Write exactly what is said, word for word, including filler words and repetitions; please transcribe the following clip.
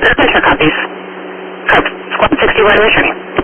There's been copies of one sixty West Mission.